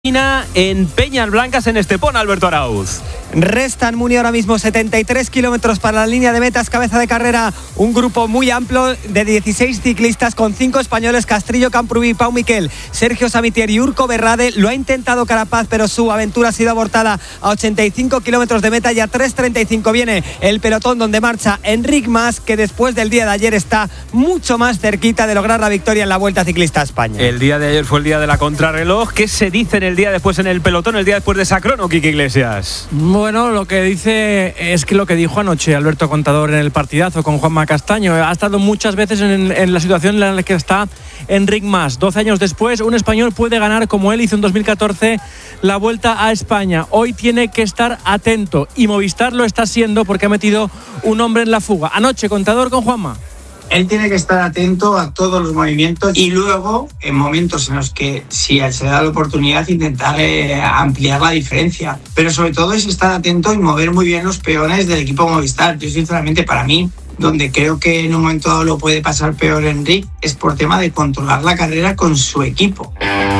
En Peñas Blancas, en Estepona, Alberto Arauz. Restan, Muni, ahora mismo 73 kilómetros para la línea de metas, cabeza de carrera, un grupo muy amplio de 16 ciclistas con 5 españoles: Castrillo, Camprubí, Pau Miquel, Sergio Samitier y Urco Berrade. Lo ha intentado Carapaz, pero su aventura ha sido abortada a 85 kilómetros de meta y a 3:35 viene el pelotón donde marcha Enric Mas, que después del día de ayer está mucho más cerquita de lograr la victoria en la Vuelta Ciclista a España. El día de ayer fue el día de la contrarreloj. ¿Qué se dice en el día después en el pelotón, el día después de esa crono, Quique Iglesias? Bueno, lo que dice es que lo que dijo anoche Alberto Contador en el partidazo con Juanma Castaño. Ha estado muchas veces en la situación en la que está Enric Mas. 12 años después, un español puede ganar, como él hizo en 2014, la Vuelta a España. Hoy tiene que estar atento, y Movistar lo está siendo porque ha metido un hombre en la fuga. Anoche, Contador con Juanma. Él tiene que estar atento a todos los movimientos y luego, en momentos en los que, si se da la oportunidad, intentar ampliar la diferencia. Pero sobre todo es estar atento y mover muy bien los peones del equipo Movistar. Yo, sinceramente, para mí, donde creo que en un momento dado lo puede pasar peor Enric, es por tema de controlar la carrera con su equipo.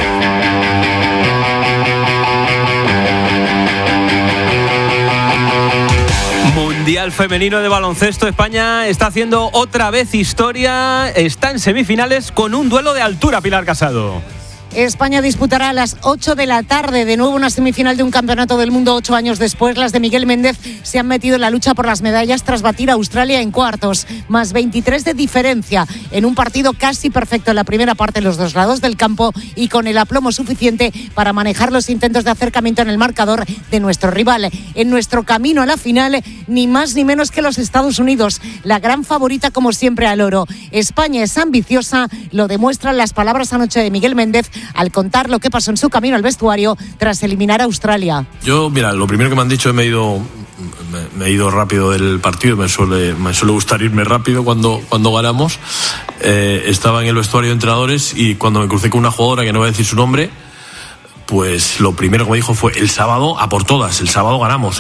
Mundial femenino de baloncesto. España está haciendo otra vez historia. Está en semifinales con un duelo de altura, Pilar Casado. España disputará a las 8 de la tarde de nuevo una semifinal de un campeonato del mundo 8 años después. Las de Miguel Méndez se han metido en la lucha por las medallas tras batir a Australia en cuartos, más 23 de diferencia en un partido casi perfecto en la primera parte en los dos lados del campo y con el aplomo suficiente para manejar los intentos de acercamiento en el marcador de nuestro rival. En nuestro camino a la final, ni más ni menos que los Estados Unidos, la gran favorita como siempre al oro. España es ambiciosa, lo demuestran las palabras anoche de Miguel Méndez al contar lo que pasó en su camino al vestuario tras eliminar a Australia. Yo, mira, lo primero que me han dicho, me he ido rápido del partido. Me suele gustar irme rápido cuando ganamos. Estaba en el vestuario de entrenadores y cuando me crucé con una jugadora que no voy a decir su nombre, pues lo primero que me dijo fue: el sábado a por todas, el sábado ganamos,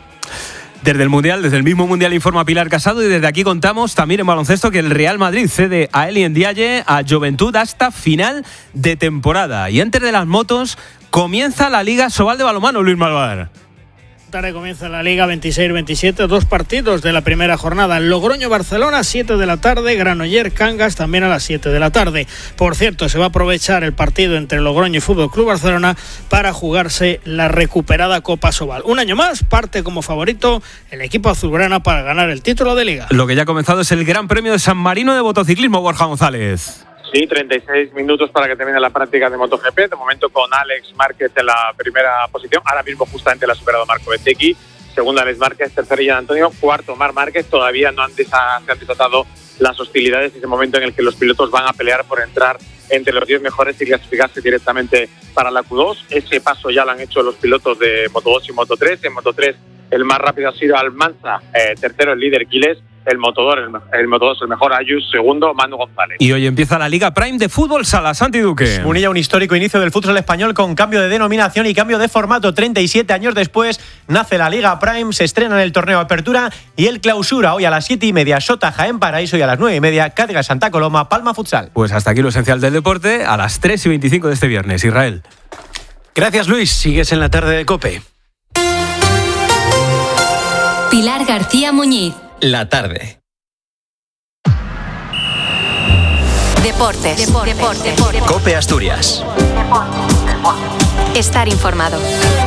Desde el mismo Mundial informa Pilar Casado, y desde aquí contamos también en baloncesto que el Real Madrid cede a Eli Ndiaye a Joventut hasta final de temporada. Y antes de las motos comienza la Liga Sobal de balonmano, Luis Malvar. Tarde comienza la Liga 26-27, 2 partidos de la primera jornada. Logroño-Barcelona, 7 de la tarde, Granollers-Cangas también a las 7 de la tarde. Por cierto, se va a aprovechar el partido entre Logroño y Fútbol Club Barcelona para jugarse la recuperada Copa Sobal. Un año más, parte como favorito el equipo azulgrana para ganar el título de Liga. Lo que ya ha comenzado es el Gran Premio de San Marino de motociclismo, Borja González. Sí, 36 minutos para que termine la práctica de MotoGP. De momento con Alex Márquez en la primera posición. Ahora mismo justamente la ha superado Marco Bezzecchi. Segunda, Alex Márquez. Tercero, Gian Antonio. Cuarto, Marc Márquez. Todavía no se han desatado las hostilidades. Es el momento en el que los pilotos van a pelear por entrar entre los 10 mejores y clasificarse directamente para la Q2. Ese paso ya lo han hecho los pilotos de Moto2 y Moto3. En Moto3 el más rápido ha sido Almanza. Tercero, el líder Quiles. El Moto2, el mejor Ayus, segundo, Manu González. Y hoy empieza la Liga Prime de Fútbol Sala, Santi Duque. Munilla, un histórico inicio del futsal español con cambio de denominación y cambio de formato. 37 años después nace la Liga Prime, se estrena en el torneo Apertura y el Clausura. Hoy a las 7:30, Sota Jaén Paraíso, y a las 9:30, Cádiz Santa Coloma, Palma Futsal. Pues hasta aquí lo esencial del deporte, a las 3:25 de este viernes. Israel. Gracias, Luis. Sigues en la tarde de COPE. Pilar García Muñiz. La tarde. Deportes. COPE Asturias. Estar informado.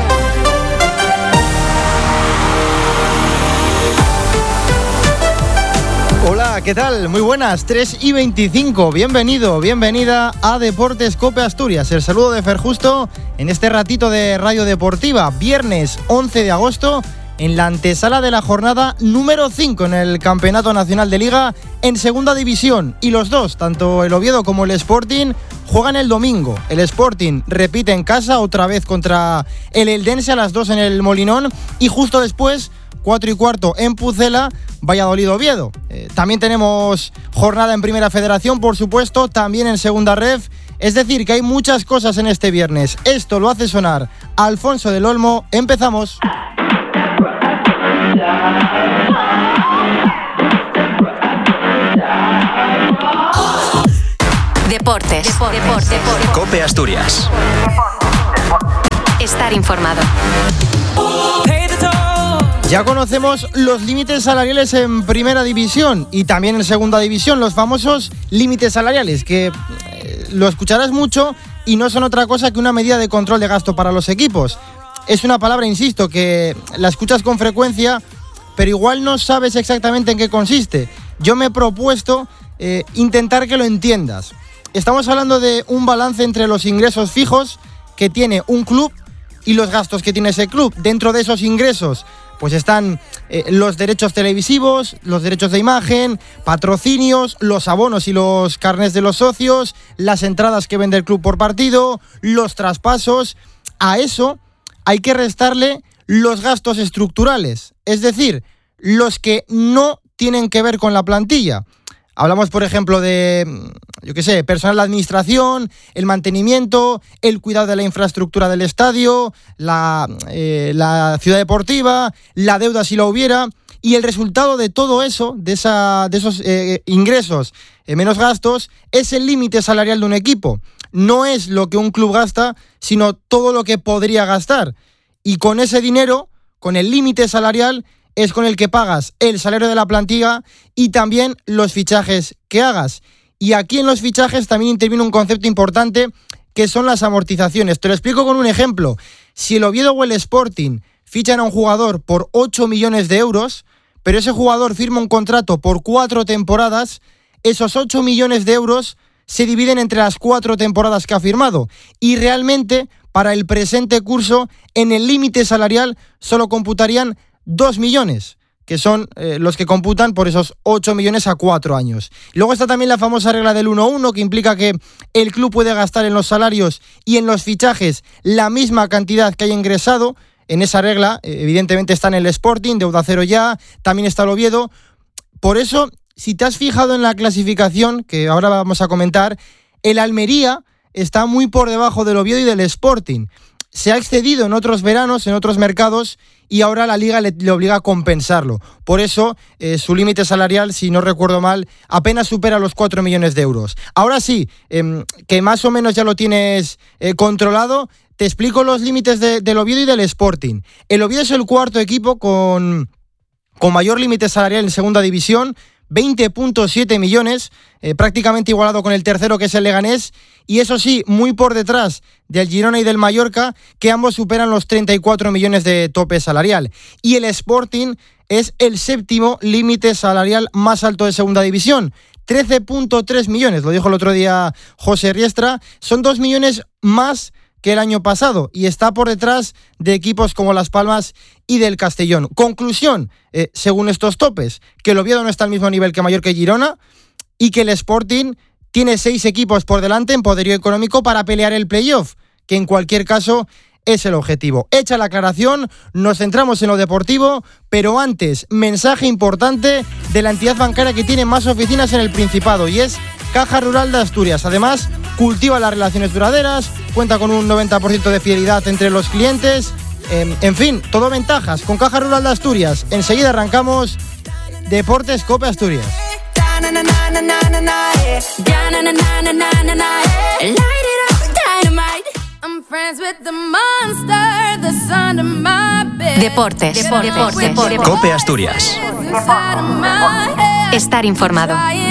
Hola, ¿qué tal? Muy buenas, 3:25. Bienvenido, bienvenida a Deportes COPE Asturias. El saludo de Fer Justo en este ratito de Radio Deportiva. Viernes 11 de agosto. En la antesala de la jornada número 5 en el Campeonato Nacional de Liga en Segunda División. Y los dos, tanto el Oviedo como el Sporting, juegan el domingo. El Sporting repite en casa, otra vez contra el Eldense a las 2 en el Molinón. Y justo después, 4:15 en Pucela, Valladolid-Oviedo. También tenemos jornada en Primera Federación, por supuesto, también en Segunda Ref. Es decir, que hay muchas cosas en este viernes. Esto lo hace sonar Alfonso del Olmo. Empezamos. Deportes. COPE Asturias. Estar informado. Ya conocemos los límites salariales en primera división y también en segunda división, los famosos límites salariales, que lo escucharás mucho y no son otra cosa que una medida de control de gasto para los equipos. Es una palabra, insisto, que la escuchas con frecuencia, pero igual no sabes exactamente en qué consiste. Yo me he propuesto intentar que lo entiendas. Estamos hablando de un balance entre los ingresos fijos que tiene un club y los gastos que tiene ese club. Dentro de esos ingresos pues están los derechos televisivos, los derechos de imagen, patrocinios, los abonos y los carnés de los socios, las entradas que vende el club por partido, los traspasos. A eso hay que restarle los gastos estructurales, es decir, los que no tienen que ver con la plantilla. Hablamos, por ejemplo, de, personal de administración, el mantenimiento, el cuidado de la infraestructura del estadio, la ciudad deportiva, la deuda si la hubiera, y el resultado de todo eso, de esos ingresos menos gastos, es el límite salarial de un equipo. No es lo que un club gasta, sino todo lo que podría gastar. Y con ese dinero, con el límite salarial, es con el que pagas el salario de la plantilla y también los fichajes que hagas. Y aquí en los fichajes también interviene un concepto importante que son las amortizaciones. Te lo explico con un ejemplo. Si el Oviedo o el Sporting fichan a un jugador por 8 millones de euros, pero ese jugador firma un contrato por 4 temporadas, esos 8 millones de euros se dividen entre las 4 temporadas que ha firmado. Y realmente, para el presente curso, en el límite salarial solo computarían 2 millones, que son los que computan por esos 8 millones a 4 años. Luego está también la famosa regla del 1-1, que implica que el club puede gastar en los salarios y en los fichajes la misma cantidad que haya ingresado. En esa regla, evidentemente, está en el Sporting, deuda cero ya, también está el Oviedo. Por eso, si te has fijado en la clasificación, que ahora vamos a comentar, el Almería está muy por debajo del Oviedo y del Sporting. Se ha excedido en otros veranos, en otros mercados, y ahora la Liga le obliga a compensarlo. Por eso, su límite salarial, si no recuerdo mal, apenas supera los 4 millones de euros. Ahora sí, que más o menos ya lo tienes controlado, te explico los límites del Oviedo y del Sporting. El Oviedo es el cuarto equipo con mayor límite salarial en segunda división, 20.7 millones, prácticamente igualado con el tercero, que es el Leganés, y eso sí, muy por detrás del Girona y del Mallorca, que ambos superan los 34 millones de tope salarial. Y el Sporting es el séptimo límite salarial más alto de segunda división, 13.3 millones, lo dijo el otro día José Riestra, son 2 millones más que el año pasado y está por detrás de equipos como Las Palmas y del Castellón. Conclusión, según estos topes, que el Oviedo no está al mismo nivel que Mallorca y Girona y que el Sporting tiene 6 equipos por delante en poderío económico para pelear el playoff, que en cualquier caso es el objetivo. Hecha la aclaración, nos centramos en lo deportivo, pero antes, mensaje importante de la entidad bancaria que tiene más oficinas en el Principado, y es Caja Rural de Asturias. Además, cultiva las relaciones duraderas, cuenta con un 90% de fidelidad entre los clientes, en fin, todo ventajas con Caja Rural de Asturias. Enseguida arrancamos Deportes Cope Asturias. Deportes. Cope Asturias. Estar informado.